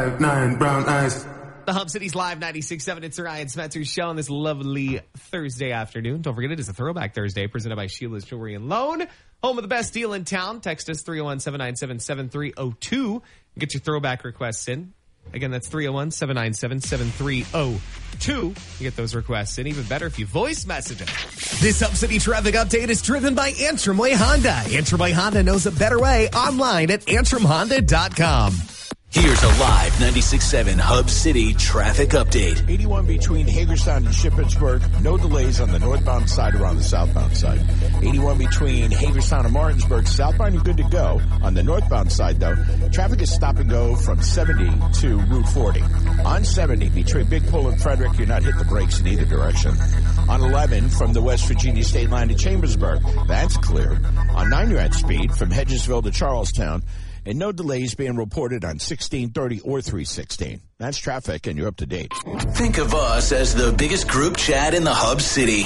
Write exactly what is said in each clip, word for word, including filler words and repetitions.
five, nine, brown eyes. The Hub City's Live ninety-six point seven. It's the Ryan Spencer Show on this lovely Thursday afternoon. Don't forget, it is a Throwback Thursday presented by Sheila's Jewelry and Loan. Home of the best deal in town. Text us three oh one, seven nine seven, seven three oh two. Get your throwback requests in. Again, that's three oh one, seven nine seven, seven three oh two. You get those requests in. Even better if you voice message them. This Hub City traffic update is driven by Antrim Way Honda. Antrim Way Honda knows a better way. Online at antrim honda dot com. Here's a live ninety-six point seven Hub City traffic update. eighty-one between Hagerstown and Shippensburg. No delays on the northbound side or on the southbound side. eighty-one between Hagerstown and Martinsburg. Southbound, you're good to go. On the northbound side, though, traffic is stop and go from seventy to Route forty. On seventy between Big Pull and Frederick, you're not hitting the brakes in either direction. On eleven from the West Virginia state line to Chambersburg, that's clear. On nine, you're at speed from Hedgesville to Charlestown. And no delays being reported on sixteen thirty or three sixteen. That's traffic, and you're up to date. Think of us as the biggest group chat in the Hub City.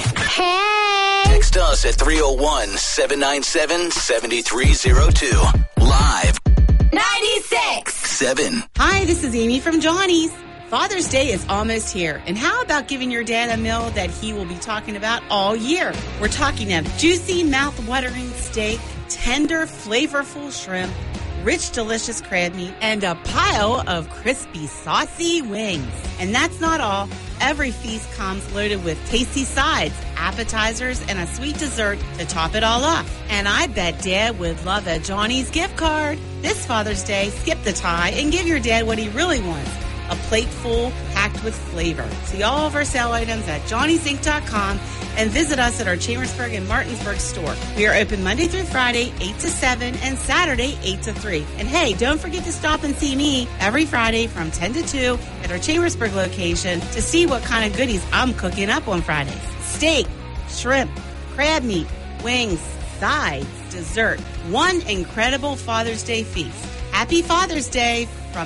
Hey! Text us at three oh one, seven nine seven, seven three oh two. Live ninety-six seven. Hi, this is Amy from Johnny's. Father's Day is almost here, and how about giving your dad a meal that he will be talking about all year? We're talking of juicy, mouth-watering steak, tender, flavorful shrimp, rich, delicious crab meat, and a pile of crispy, saucy wings. And that's not all. Every feast comes loaded with tasty sides, appetizers, and a sweet dessert to top it all off. And I bet Dad would love a Johnny's gift card. This Father's Day, skip the tie and give your dad what he really wants. A plate full, packed with flavor. See all of our sale items at johnny's inc dot com and visit us at our Chambersburg and Martinsburg store. We are open Monday through Friday, eight to seven, and Saturday, eight to three. And hey, don't forget to stop and see me every Friday from ten to two at our Chambersburg location to see what kind of goodies I'm cooking up on Fridays. Steak, shrimp, crab meat, wings, sides, dessert. One incredible Father's Day feast. Happy Father's Day